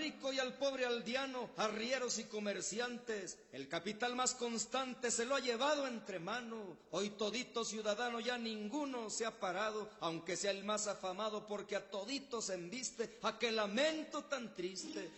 rico y al pobre aldeano, arrieros y comerciantes, el capital más constante se lo ha llevado entre mano. Hoy todito ciudadano ya ninguno se ha parado, aunque sea el más afamado, porque a toditos embiste. ¡A qué lamento tan triste!